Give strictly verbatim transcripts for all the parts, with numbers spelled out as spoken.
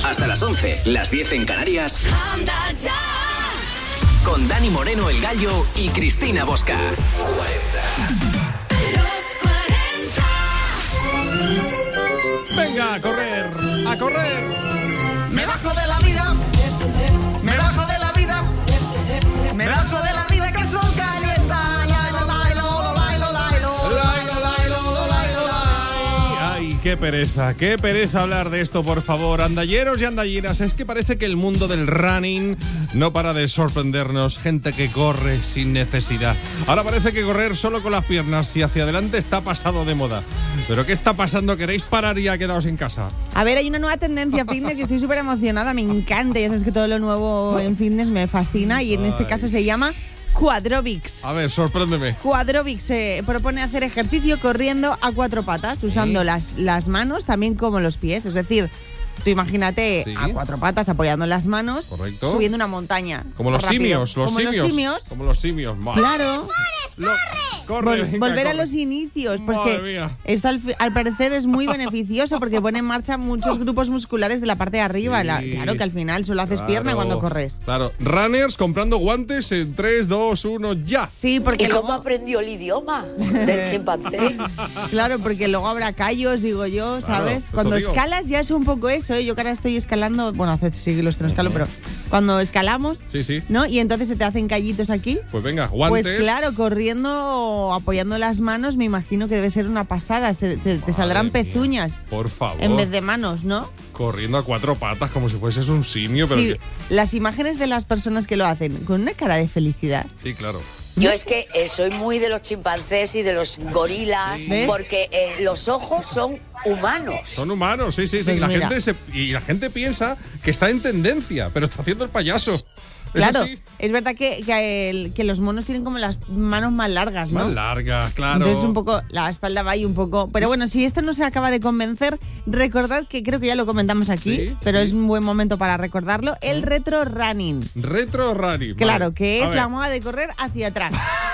Hasta las once, las diez en Canarias. Anda ya. Con Dani Moreno, el Gallo, y Cristina Bosca. cuarenta. Venga, a correr, a correr. Me bajo de la vida, me bajo de la vida, me bajo de la vida que el sol calienta. Ay, qué pereza, qué pereza hablar de esto, por favor. Andalleros y andalleras, es que parece que el mundo del running no para de sorprendernos. Gente que corre sin necesidad. Ahora parece que correr solo con las piernas y hacia adelante está pasado de moda. ¿Pero qué está pasando? ¿Queréis parar y ya quedaos en casa? A ver, hay una nueva tendencia fitness y estoy súper emocionada, me encanta. Ya sabes que todo lo nuevo en fitness me fascina y en este caso se llama Quadrobics. A ver, sorpréndeme. Quadrobics se propone hacer ejercicio corriendo a cuatro patas, usando ¿Sí? las, las manos también como los pies. Es decir, tú imagínate ¿Sí? a cuatro patas apoyando las manos, Correcto. subiendo una montaña. Como los rápido. simios, los como simios. los simios. Como los simios. Madre. Claro. Lo- corre, Vol- venga, volver a corre. los inicios, Madre porque mía. esto al, fi- al parecer es muy beneficioso porque pone en marcha muchos grupos musculares de la parte de arriba. Sí. La- claro que al final solo haces Claro. pierna cuando corres. Claro, runners comprando guantes en tres, dos, uno, ya. Sí, porque ¿Y cómo luego, aprendió el idioma del chimpancé? claro, porque luego habrá callos, digo yo, Claro, ¿sabes? eso Cuando digo. escalas ya es un poco eso, ¿eh? Yo que ahora estoy escalando, bueno, hace siglos que no escalo, pero cuando escalamos, Sí, sí. ¿no? Y entonces se te hacen callitos aquí. Pues venga, guantes. Pues claro, corriendo o apoyando las manos, me imagino que debe ser una pasada. Se- te, te saldrán Madre mía. pezuñas Por favor. en vez de manos, ¿no? Corriendo a cuatro patas como si fueses un simio, pero Sí, que- las imágenes de las personas que lo hacen con una cara de felicidad. sí, claro. Yo es que eh, soy muy de los chimpancés y de los gorilas, ¿Ves? porque eh, los ojos son humanos. Son humanos, sí, sí, sí. Pues y, la mira. gente se- y la gente piensa que está en tendencia, pero está haciendo el payaso. Es Claro, así. es verdad que, que, el- que los monos tienen como las manos más largas, ¿no? Más larga, claro. Entonces un poco, la espalda va ahí un poco. Pero bueno, si esto no se acaba de convencer, recordad que creo que ya lo comentamos aquí, Sí, pero sí. es un buen momento para recordarlo, el retro running. Retro running. Claro, vale. que A es ver. la moda de correr hacia atrás.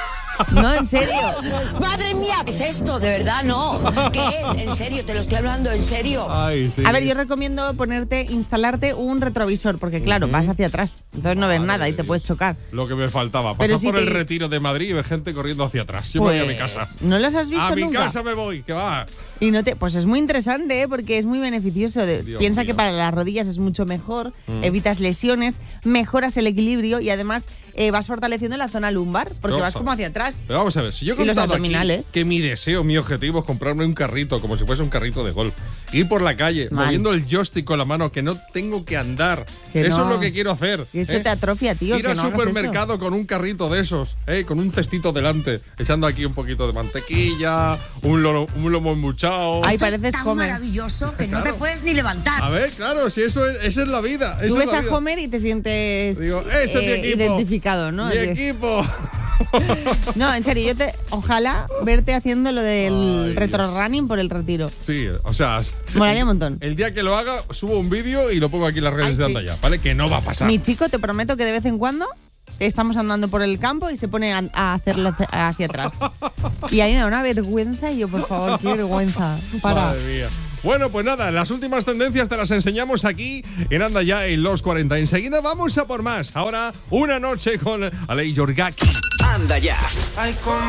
No, en serio. Madre mía, ¿qué es esto? De verdad, no. ¿Qué es? En serio, te lo estoy hablando, en serio. Ay, sí. A ver, yo recomiendo ponerte, instalarte un retrovisor, porque claro, Ujú. vas hacia atrás, entonces no ves Madre nada y de te Dios. puedes chocar. Lo que me faltaba. Pero Pasar si por te- el retiro de Madrid y ver gente corriendo hacia atrás. Yo me voy a mi casa. ¿No los has visto A mi nunca? casa me voy, que va. Y no te, pues es muy interesante, ¿eh? Porque es muy beneficioso. De- Dios piensa mío. que para las rodillas es mucho mejor, Mm. evitas lesiones, mejoras el equilibrio y además eh, vas fortaleciendo la zona lumbar, porque Pero, vas como hacia atrás. Pero vamos a ver, si yo he Y los contado aquí abdominales. que mi deseo, mi objetivo es comprarme un carrito, como si fuese un carrito de golf, ir por la calle, Mal. moviendo el joystick con la mano, que no tengo que andar. Que eso no. es lo que quiero hacer. Y eso ¿eh? te atrofia, tío. Ir que al no hagas supermercado con un carrito de esos, ¿eh? Con un cestito delante, echando aquí un poquito de mantequilla, un, lomo, un lomo embuchado. Ay, Esto es pareces tan Homer. maravilloso que no Claro. te puedes ni levantar. A ver, claro, si eso es, esa es la vida. Tú esa ves es la a vida. Homer y te sientes Digo, ese es mi eh, equipo. identificado, ¿no? Mi Es que- equipo. No, en serio, yo te ojalá verte haciendo lo del Ay, retro Dios. running por el retiro. Sí, o sea, Molaría un montón. el día que lo haga, subo un vídeo y lo pongo aquí en las redes Ay, de sí. Andaya, ¿vale? Que no va a pasar. Mi chico, te prometo que de vez en cuando estamos andando por el campo y se pone a, a hacerlo hacia- hacia atrás. Y a mí me da una vergüenza y yo, por favor, qué vergüenza. Para. Madre mía. Bueno, pues nada, las últimas tendencias te las enseñamos aquí en Anda Ya en los cuarenta. Enseguida vamos a por más. Ahora, una noche con Alei Yorgaki. Anda Ya. Ay, con